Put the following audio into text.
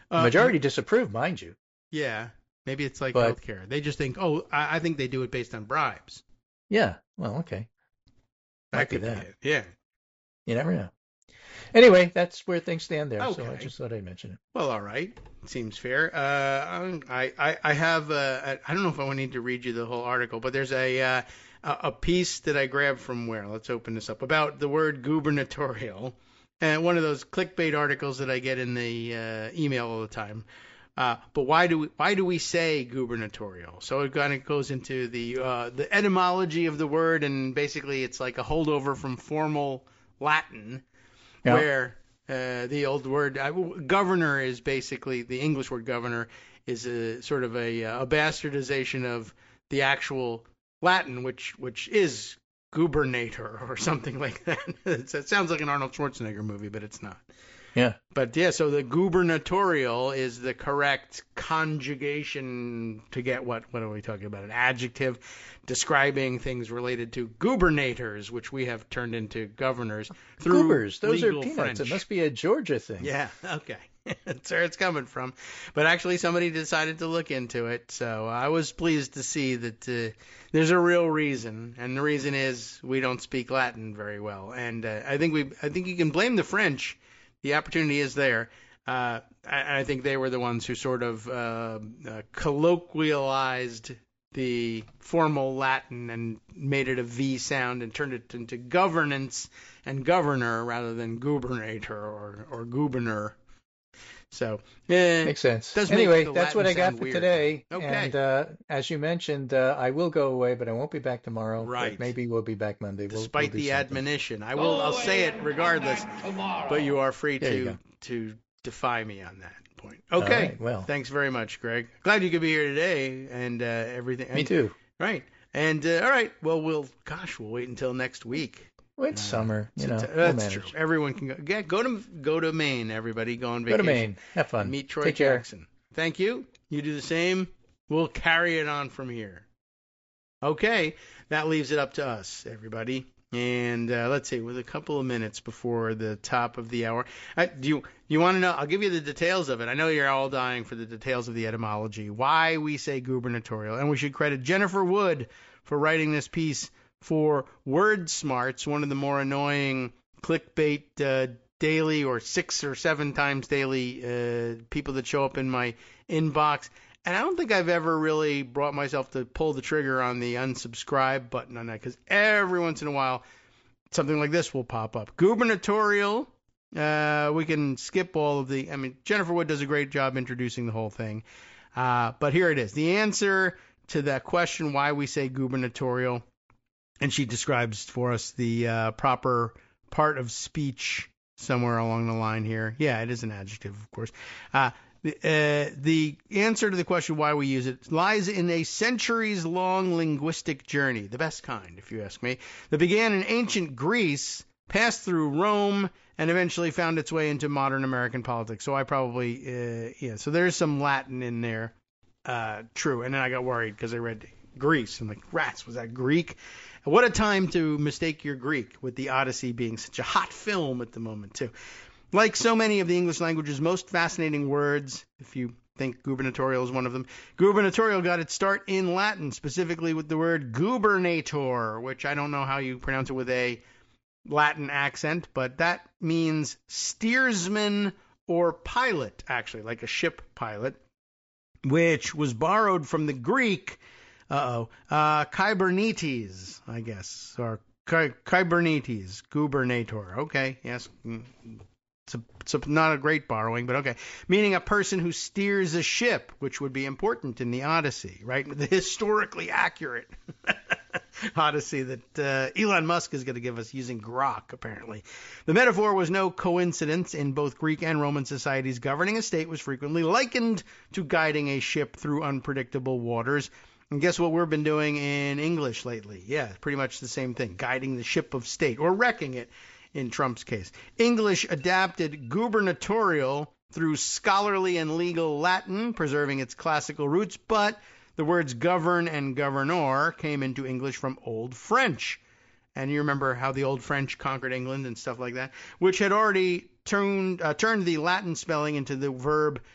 The majority disapprove, mind you. Yeah, maybe it's like But healthcare. They just think, oh, I think they do it based on bribes. yeah, well, okay. That Might be could be that. it. Yeah. You never know. Anyway, that's where things stand there. So I Okay. just thought I'd mention it. Well, all right. Seems fair. I have I don't know if I need to read you the whole article, but there's a piece that I grabbed from where? Let's open this up about the word gubernatorial, and one of those clickbait articles that I get in the email all the time. But why do we say gubernatorial? So it kind of goes into the etymology of the word, and basically it's like a holdover from formal Latin Yeah. where the old word governor is basically the English word governor is a sort of a bastardization of the actual Latin, which is gubernator or something like that. It sounds like an Arnold Schwarzenegger movie, but it's not. Yeah. But yeah, so the gubernatorial is the correct conjugation to get what are we talking about? An adjective describing things related to gubernators, which we have turned into governors through Goobers, those are legal peanuts. French. It must be a Georgia thing. Yeah, okay. That's where it's coming from. But actually, somebody decided to look into it, so I was pleased to see that there's a real reason, and the reason is we don't speak Latin very well, and I think you can blame the French. The opportunity is there. I think they were the ones who sort of colloquialized the formal Latin and made it a V sound and turned it into governance and governor rather than gubernator or gubernar. So, Makes sense. does make Anyway, the that's Latin what I got sound for weird. today. Okay. And as you mentioned, I will go away, but I won't be back tomorrow. Right. But maybe we'll be back Monday. Despite we'll do the something. admonition, I'll say it regardless, but you are free There you to defy me on that point. All Okay. right, well. Thanks very much, Greg. Glad you could be here today and everything. Me too. Right. And all right. Well, we'll wait until next week. Well, it's summer, we'll That's manage. true. Everyone can go. Yeah, go to Maine. Everybody go on Go vacation. to Maine. Have fun. Meet Troy Take care. Jackson. Thank you. You do the same. We'll carry it on from here. Okay. That leaves it up to us, everybody. And let's see, with a couple of minutes before the top of the hour, do you want to know? I'll give you the details of it. I know you're all dying for the details of the etymology, why we say gubernatorial, and we should credit Jennifer Wood for writing this piece for Word Smarts, one of the more annoying clickbait daily or 6 or 7 times daily people that show up in my inbox. And I don't think I've ever really brought myself to pull the trigger on the unsubscribe button on that, because every once in a while something like this will pop up. Gubernatorial, we can skip all of the, Jennifer Wood does a great job introducing the whole thing. But here it is. The answer to that question, why we say gubernatorial, and she describes for us the proper part of speech somewhere along the line here. Yeah, it is an adjective, of course. The answer to the question why we use it lies in a centuries-long linguistic journey, the best kind, if you ask me, that began in ancient Greece, passed through Rome, and eventually found its way into modern American politics. So I probably, so there's some Latin in there, true. And then I got worried because I read Greece. I'm like, rats, was that Greek? What a time to mistake your Greek, with the Odyssey being such a hot film at the moment, too. Like so many of the English language's most fascinating words, if you think gubernatorial is one of them, gubernatorial got its start in Latin, specifically with the word gubernator, which I don't know how you pronounce it with a Latin accent, but that means steersman or pilot, actually, like a ship pilot, which was borrowed from the Greek, Kybernetes, I guess, or Kybernetes, gubernator. Okay, yes. It's not a great borrowing, but okay. Meaning a person who steers a ship, which would be important in the Odyssey, right? The historically accurate Odyssey that Elon Musk is going to give us using Grok, apparently. The metaphor was no coincidence. In both Greek and Roman societies, governing a state was frequently likened to guiding a ship through unpredictable waters. And guess what we've been doing in English lately? Yeah, pretty much the same thing, guiding the ship of state, or wrecking it. In Trump's case, English adapted gubernatorial through scholarly and legal Latin, preserving its classical roots, but the words govern and governor came into English from Old French. And you remember how the Old French conquered England and stuff like that, which had already turned the Latin spelling into the verb